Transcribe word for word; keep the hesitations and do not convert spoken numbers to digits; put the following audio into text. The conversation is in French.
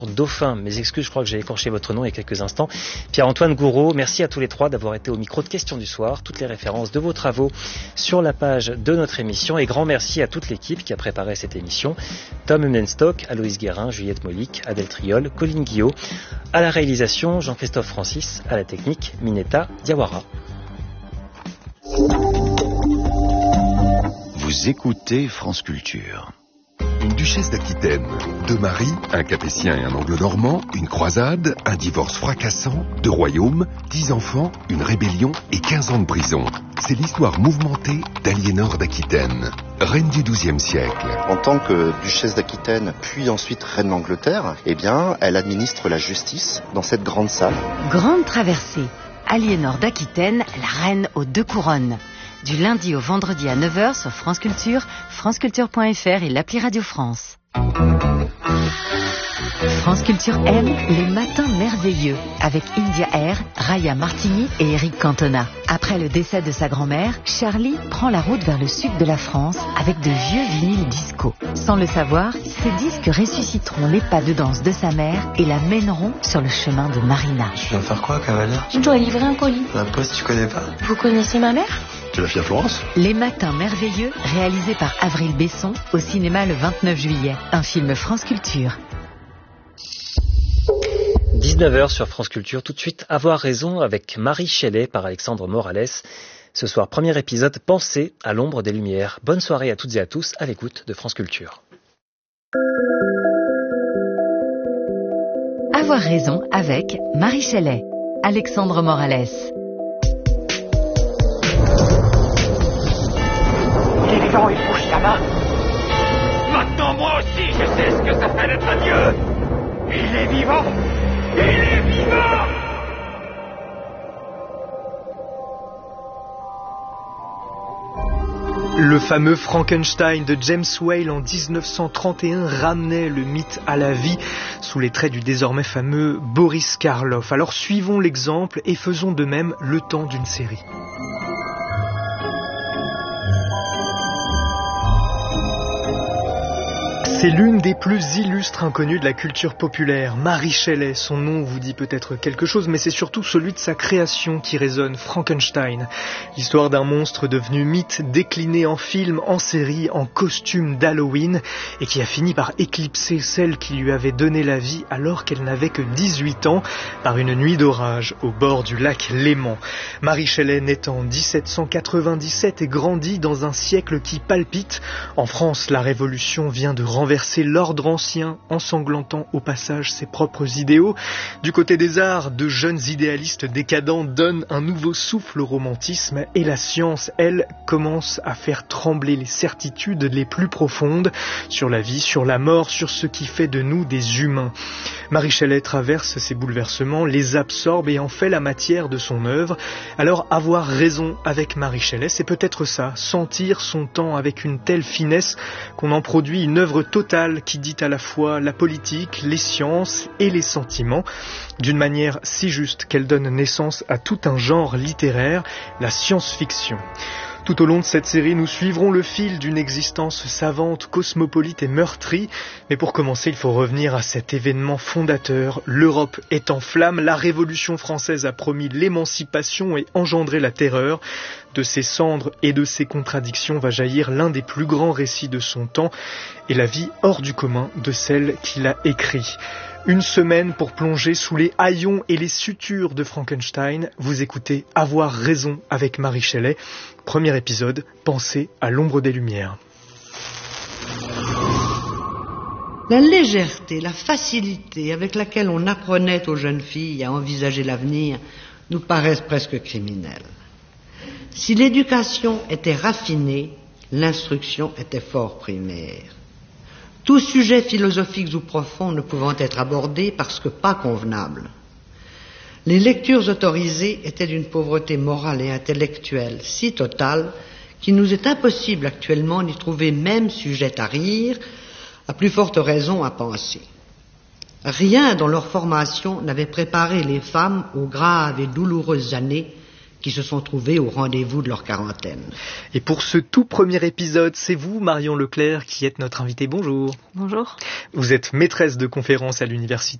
Dauphin, mes excuses, je crois que j'ai écorché votre nom il y a quelques instants. Pierre-Antoine Gouraud, merci à tous les trois d'avoir été au micro de Questions du Soir. Toutes les références de vos travaux sur la page de notre émission. Et grand merci à toute l'équipe qui a préparé cette émission. Tom Humlenstock, Aloïs Guérin, Juliette Molic, Adèle Triol, Colline Guillot. À la réalisation, Jean-Christophe Francis. À la technique, Mineta Diawara. Vous écoutez France Culture. Une duchesse d'Aquitaine, deux maris, un capétien et un anglo-normand, une croisade, un divorce fracassant, deux royaumes, dix enfants, une rébellion et quinze ans de prison. C'est l'histoire mouvementée d'Aliénor d'Aquitaine, reine du douzième siècle. En tant que duchesse d'Aquitaine, puis ensuite reine d'Angleterre, eh bien, elle administre la justice dans cette grande salle. Grande traversée. Aliénor d'Aquitaine, la reine aux deux couronnes. Du lundi au vendredi à neuf heures sur France Culture, franceculture point f r et l'appli Radio France. France Culture aime les matins merveilleux avec India Air, Raya Martini et Eric Cantona. Après le décès de sa grand-mère, Charlie prend la route vers le sud de la France avec de vieux vinyles disco. Sans le savoir, ces disques ressusciteront les pas de danse de sa mère et la mèneront sur le chemin de Marina. Tu viens faire quoi, cavalière? Je dois livrer un colis. La poste, tu connais pas? Vous connaissez ma mère? Tu la fille à Florence? Les matins merveilleux, réalisé par Avril Besson, au cinéma le vingt-neuf juillet. Un film France Culture. dix-neuf heures sur France Culture. Tout de suite, Avoir raison avec Marie Shelley par Alexandre Morales. Ce soir, premier épisode, Pensez à l'ombre des lumières. Bonne soirée à toutes et à tous à l'écoute de France Culture. Avoir raison avec Marie Shelley. Alexandre Morales. Il est vivant, il bouge là-bas. Maintenant, moi aussi, je sais ce que ça fait d'être un dieu. Il est vivant. Il est vivant. Le fameux Frankenstein de James Whale en dix-neuf cent trente et un ramenait le mythe à la vie sous les traits du désormais fameux Boris Karloff. Alors suivons l'exemple et faisons de même le temps d'une série. C'est l'une des plus illustres inconnues de la culture populaire, Marie Shelley. Son nom vous dit peut-être quelque chose, mais c'est surtout celui de sa création qui résonne, Frankenstein. L'histoire d'un monstre devenu mythe, décliné en film, en série, en costume d'Halloween, et qui a fini par éclipser celle qui lui avait donné la vie alors qu'elle n'avait que dix-huit ans, par une nuit d'orage au bord du lac Léman. Marie Shelley naît en dix-sept cent quatre-vingt-dix-sept et grandit dans un siècle qui palpite. En France, la Révolution vient de renverser Verser l'ordre ancien, ensanglantant au passage ses propres idéaux. Du côté des arts, de jeunes idéalistes décadents donnent un nouveau souffle au romantisme et la science, elle, commence à faire trembler les certitudes les plus profondes sur la vie, sur la mort, sur ce qui fait de nous des humains. Marie Shelley traverse ces bouleversements, les absorbe et en fait la matière de son œuvre. Alors avoir raison avec Marie Shelley, c'est peut-être ça, sentir son temps avec une telle finesse qu'on en produit une œuvre totale qui dit à la fois la politique, les sciences et les sentiments, d'une manière si juste qu'elle donne naissance à tout un genre littéraire, la science-fiction. Tout au long de cette série, nous suivrons le fil d'une existence savante, cosmopolite et meurtrie. Mais pour commencer, il faut revenir à cet événement fondateur. L'Europe est en flammes, la Révolution française a promis l'émancipation et engendré la terreur. De ses cendres et de ses contradictions va jaillir l'un des plus grands récits de son temps et la vie hors du commun de celle qui l'a écrit. Une semaine pour plonger sous les haillons et les sutures de Frankenstein. Vous écoutez Avoir raison avec Marie Shelley. Premier épisode, Pensez à l'ombre des lumières. La légèreté, la facilité avec laquelle on apprenait aux jeunes filles à envisager l'avenir nous paraissent presque criminelles. Si l'éducation était raffinée, l'instruction était fort primaire. Tout sujet philosophique ou profond ne pouvant être abordé parce que pas convenable. Les lectures autorisées étaient d'une pauvreté morale et intellectuelle si totale qu'il nous est impossible actuellement d'y trouver même sujet à rire, à plus forte raison à penser. Rien dans leur formation n'avait préparé les femmes aux graves et douloureuses années qui se sont trouvés au rendez-vous de leur quarantaine. Et pour ce tout premier épisode, c'est vous, Marion Leclerc, qui êtes notre invitée. Bonjour. Bonjour. Vous êtes maîtresse de conférences à l'université